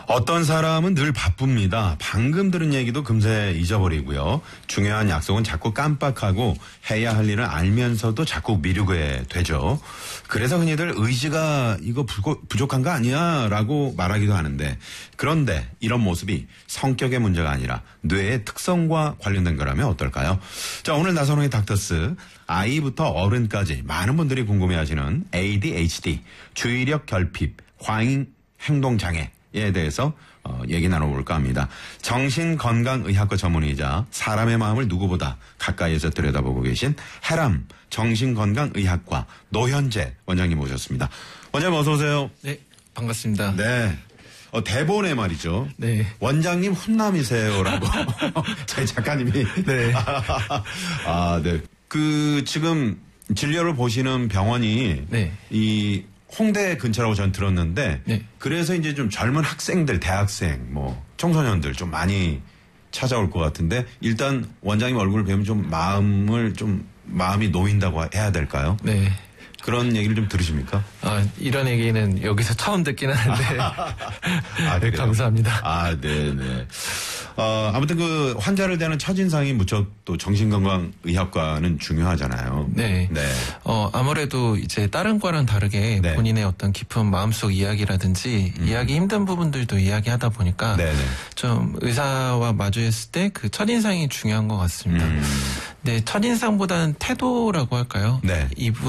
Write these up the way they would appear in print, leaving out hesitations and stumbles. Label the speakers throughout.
Speaker 1: 어떤 사람은 늘 바쁩니다. 방금 들은 얘기도 금세 잊어버리고요. 중요한 약속은 자꾸 깜빡하고 해야 할 일을 알면서도 자꾸 미루게 되죠. 그래서 흔히들 의지가 이거 부족한 거 아니야? 라고 말하기도 하는데, 그런데 이런 모습이 성격의 문제가 아니라 뇌의 특성과 관련된 거라면 어떨까요? 자, 오늘 나선홍의 닥터스, 아이부터 어른까지 많은 분들이 궁금해하시는 ADHD, 주의력 결핍, 과잉 행동장애, 에 대해서 얘기 나눠볼까 합니다. 정신건강의학과 전문의이자 사람의 마음을 누구보다 가까이에서 들여다보고 계신 해람 정신건강의학과 노현재 원장님 모셨습니다. 원장님 어서 오세요.
Speaker 2: 네, 반갑습니다.
Speaker 1: 네. 대본에 말이죠.
Speaker 2: 네.
Speaker 1: 원장님 훈남이세요라고 저희 작가님이.
Speaker 2: 네.
Speaker 1: 네. 지금 진료를 보시는 병원이
Speaker 2: 네.
Speaker 1: 이 홍대 근처라고 전 들었는데,
Speaker 2: 네.
Speaker 1: 그래서 이제 좀 젊은 학생들, 대학생, 청소년들 좀 많이 찾아올 것 같은데, 일단 원장님 얼굴을 뵈면 좀 마음이 놓인다고 해야 될까요?
Speaker 2: 네.
Speaker 1: 그런 얘기를 좀 들으십니까?
Speaker 2: 이런 얘기는 여기서 처음 듣긴 하는데. 네, 감사합니다.
Speaker 1: 네네. 아무튼 환자를 대하는 첫인상이 무척 또 정신건강의학과는 중요하잖아요.
Speaker 2: 네.
Speaker 1: 네.
Speaker 2: 아무래도 이제 다른 과랑 다르게
Speaker 1: 네.
Speaker 2: 본인의 어떤 깊은 마음속 이야기라든지 이야기 힘든 부분들도 이야기하다 보니까
Speaker 1: 네네.
Speaker 2: 좀 의사와 마주했을 때 그 첫인상이 중요한 것 같습니다. 네, 첫인상보다는 태도라고 할까요?
Speaker 1: 네.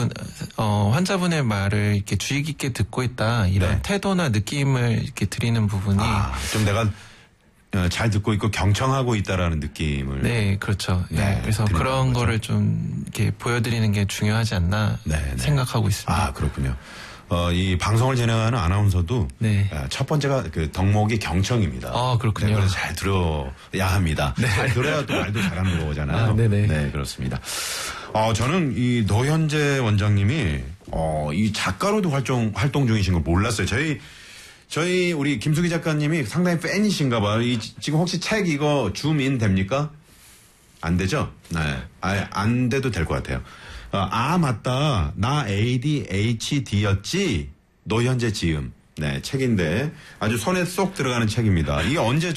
Speaker 2: 환자분의 말을 이렇게 주의 깊게 듣고 있다. 이런
Speaker 1: 네.
Speaker 2: 태도나 느낌을 이렇게 드리는 부분이.
Speaker 1: 좀 내가 잘 듣고 있고 경청하고 있다라는 느낌을.
Speaker 2: 네, 그렇죠.
Speaker 1: 네,
Speaker 2: 그래서 그런 거를 좀 이렇게 보여드리는 게 중요하지 않나 생각하고 있습니다.
Speaker 1: 그렇군요. 이 방송을 진행하는 아나운서도
Speaker 2: 네.
Speaker 1: 첫 번째가 덕목이 경청입니다.
Speaker 2: 그렇군요.
Speaker 1: 네, 그래서 잘 들어야 합니다.
Speaker 2: 네.
Speaker 1: 잘 들어야 또 말도 잘하는 거잖아요.
Speaker 2: 네네.
Speaker 1: 네, 그렇습니다. 저는 이 노현재 원장님이 이 작가로도 활동 중이신 걸 몰랐어요. 저희 우리 김수기 작가님이 상당히 팬이신가 봐요. 지금 혹시 책 이거 줌인 됩니까? 안 되죠? 네. 안 돼도 될 것 같아요. 맞다. 나 ADHD였지? 노현재 지음. 네, 책인데 아주 손에 쏙 들어가는 책입니다. 이게 언제